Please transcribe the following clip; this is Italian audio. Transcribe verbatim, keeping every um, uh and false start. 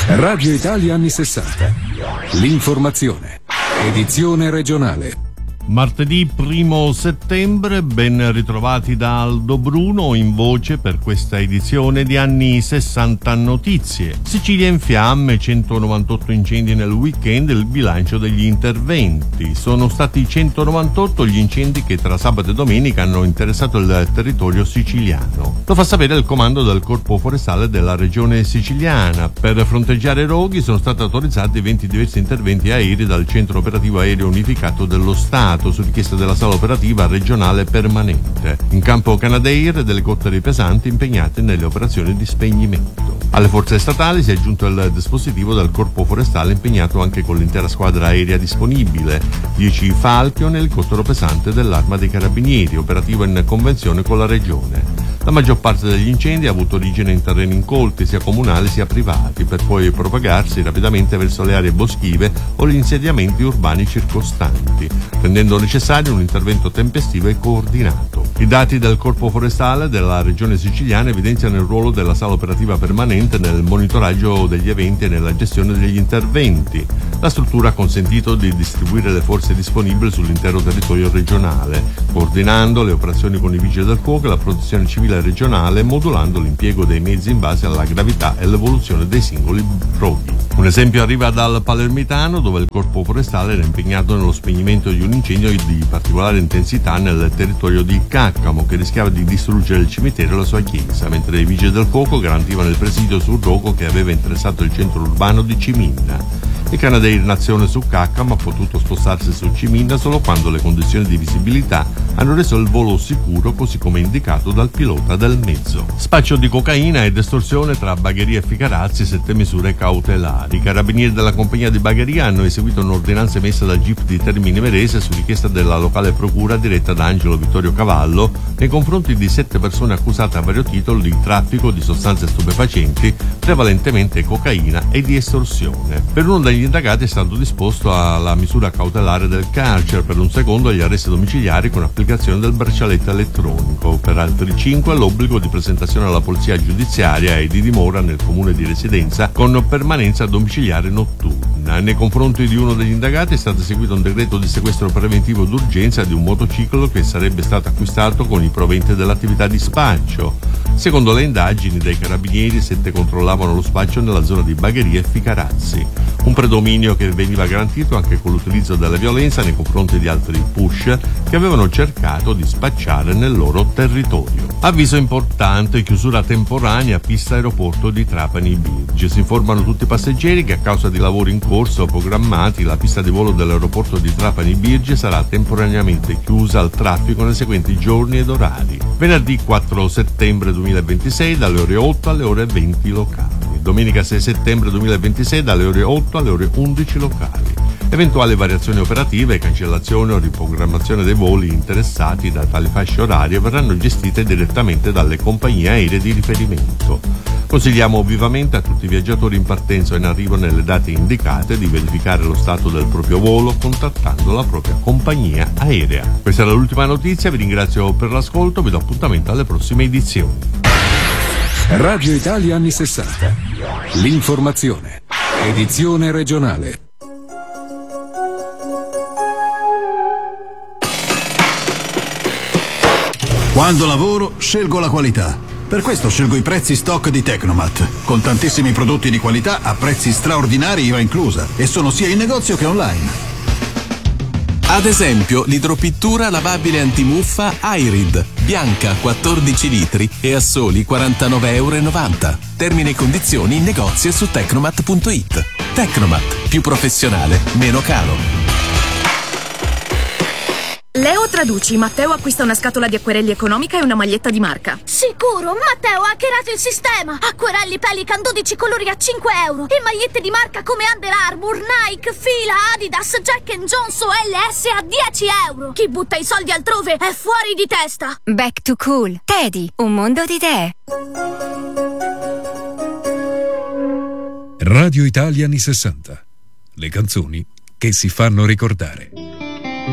Radio Italia anni sessanta. L'informazione. Edizione regionale. Martedì primo settembre, ben ritrovati da Aldo Bruno in voce per questa edizione di Anni sessanta Notizie. Sicilia in fiamme, centonovantotto incendi nel weekend, il bilancio degli interventi. Sono stati centonovantotto gli incendi che tra sabato e domenica hanno interessato il territorio siciliano. Lo fa sapere il comando del Corpo Forestale della regione siciliana. Per fronteggiare i roghi sono stati autorizzati venti diversi interventi aerei dal Centro Operativo Aereo Unificato dello Stato, su richiesta della sala operativa regionale permanente. In campo Canadair, delle elicotteri pesanti impegnati nelle operazioni di spegnimento. Alle forze statali si è aggiunto il dispositivo del Corpo Forestale impegnato anche con l'intera squadra aerea disponibile, dieci Falcon e elicottero pesante dell'Arma dei Carabinieri, operativo in convenzione con la regione. La maggior parte degli incendi ha avuto origine in terreni incolti, sia comunali sia privati, per poi propagarsi rapidamente verso le aree boschive o gli insediamenti urbani circostanti, rendendo necessario un intervento tempestivo e coordinato. I dati del Corpo Forestale della regione siciliana evidenziano il ruolo della sala operativa permanente nel monitoraggio degli eventi e nella gestione degli interventi. La struttura ha consentito di distribuire le forze disponibili sull'intero territorio regionale, coordinando le operazioni con i vigili del fuoco e la protezione civile regionale, modulando l'impiego dei mezzi in base alla gravità e l'evoluzione dei singoli roghi. Un esempio arriva dal Palermitano, dove il Corpo Forestale era impegnato nello spegnimento di un incendio di particolare intensità nel territorio di Caccamo, che rischiava di distruggere il cimitero e la sua chiesa, mentre i vigili del fuoco garantivano il presidio sul rogo che aveva interessato il centro urbano di Ciminna. Il Canadair Nazione su Caccamo ha potuto spostarsi su Ciminna solo quando le condizioni di visibilità hanno reso il volo sicuro, così come indicato dal pilota del mezzo. Spaccio di cocaina ed estorsione tra Bagheria e Ficarazzi, sette misure cautelari. I carabinieri della compagnia di Bagheria hanno eseguito un'ordinanza emessa dal G I P di Termini Imerese su richiesta della locale procura diretta da Angelo Vittorio Cavallo nei confronti di sette persone accusate a vario titolo di traffico di sostanze stupefacenti, prevalentemente cocaina, e di estorsione. Per uno degli indagati è stato disposto alla misura cautelare del carcere, per un secondo gli arresti domiciliari con applicazione del braccialetto elettronico, per altri cinque l'obbligo di presentazione alla polizia giudiziaria e di dimora nel comune di residenza con permanenza domiciliare notturna. Nei confronti di uno degli indagati è stato eseguito un decreto di sequestro preventivo d'urgenza di un motociclo che sarebbe stato acquistato con i proventi dell'attività di spaccio. Secondo le indagini dei carabinieri, sette controllavano lo spaccio nella zona di Bagheria e Ficarazzi. Un predominio che veniva garantito anche con l'utilizzo della violenza nei confronti di altri push che avevano cercato di spacciare nel loro territorio. Avviso importante: chiusura temporanea pista aeroporto di Trapani Birgi. Si informano tutti i passeggeri che a causa di lavori in corso o programmati la pista di volo dell'aeroporto di Trapani Birgi sarà temporaneamente chiusa al traffico nei seguenti giorni ed orari: venerdì quattro settembre duemilaventisei dalle ore otto alle ore venti locali, domenica sei settembre duemilaventisei dalle ore otto alle ore undici locali. Eventuali variazioni operative, cancellazione o riprogrammazione dei voli interessati da tali fasce orarie verranno gestite direttamente dalle compagnie aeree di riferimento. Consigliamo vivamente a tutti i viaggiatori in partenza o in arrivo nelle date indicate di verificare lo stato del proprio volo contattando la propria compagnia aerea. Questa era l'ultima notizia, vi ringrazio per l'ascolto, vi do appuntamento alle prossime edizioni. Radio Italia anni sessanta. L'informazione. Edizione regionale. Quando lavoro, scelgo la qualità. Per questo scelgo i prezzi stock di Tecnomat, con tantissimi prodotti di qualità a prezzi straordinari I V A inclusa, e sono sia in negozio che online. Ad esempio, l'idropittura lavabile antimuffa Irid, bianca quattordici litri e a soli quarantanove e novanta euro. Termini e condizioni in negozio su tecnomat punto it. Tecnomat, più professionale, meno caro. Leo traduci, Matteo acquista una scatola di acquerelli economica e una maglietta di marca. Sicuro, Matteo ha hackerato il sistema. Acquerelli Pelican dodici colori a cinque euro e magliette di marca come Under Armour, Nike, Fila, Adidas, Jack and Jones o L S a dieci euro. Chi butta i soldi altrove è fuori di testa. Back to Cool. Teddy, un mondo di idee. Radio Italia anni sessanta. Le canzoni che si fanno ricordare.